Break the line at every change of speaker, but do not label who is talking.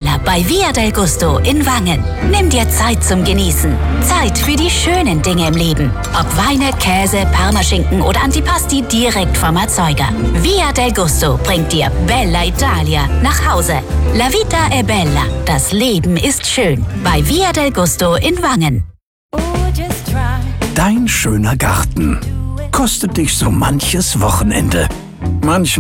Italia bei Via del Gusto in Wangen. Nimm dir Zeit zum Genießen. Zeit für die schönen Dinge im Leben. Ob Weine, Käse, Parmaschinken oder Antipasti direkt vom Erzeuger. Via del Gusto bringt dir Bella Italia nach Hause. La vita è bella. Das Leben ist schön. Bei Via del Gusto in Wangen.
Dein schöner Garten kostet dich so manches Wochenende. Manchmal